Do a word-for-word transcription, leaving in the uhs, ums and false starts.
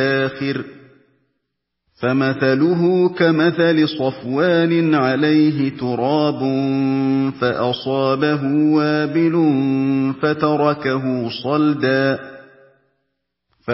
الآخر فمثله كمثل صفوان عليه تراب فأصابه وابل فتركه صلدا